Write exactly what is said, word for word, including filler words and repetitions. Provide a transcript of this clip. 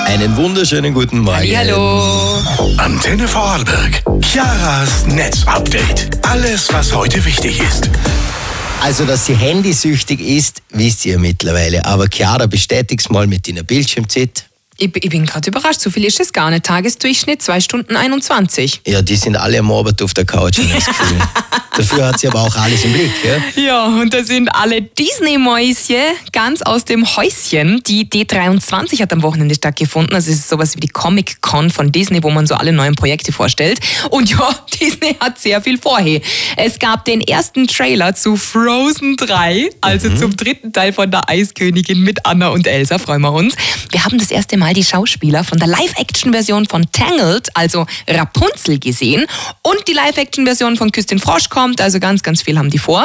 Einen wunderschönen guten Morgen. Hallo. Antenne Vorarlberg. Chiaras Netzupdate. Alles, was heute wichtig ist. Also, dass sie handysüchtig ist, wisst ihr mittlerweile. Aber Chiara, bestätig's mal mit deiner Bildschirmzeit. Ich, ich bin gerade überrascht, so viel ist es gar nicht. Tagesdurchschnitt zwei Stunden einundzwanzig. Ja, die sind alle am Abend auf der Couch, habe ich das Gefühl. Dafür hat sie aber auch alles im Blick, ja? Ja, und da sind alle Disney-Mäuschen ganz aus dem Häuschen. Die D dreiundzwanzig hat am Wochenende stattgefunden. Also es ist sowas wie die Comic-Con von Disney, wo man so alle neuen Projekte vorstellt. Und ja, Disney hat sehr viel vorher. Es gab den ersten Trailer zu Frozen drei, also mhm. zum dritten Teil von der Eiskönigin mit Anna und Elsa, freuen wir uns. Wir haben das erste Mal die Schauspieler von der Live-Action-Version von Tangled, also Rapunzel, gesehen. Und die Live-Action-Version von Küss den Frosch kommt, also ganz, ganz viel haben die vor.